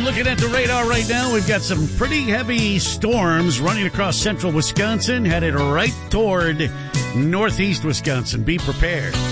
looking at the radar right now. We've got some pretty heavy storms running across central Wisconsin, headed right toward northeast Wisconsin. Be prepared.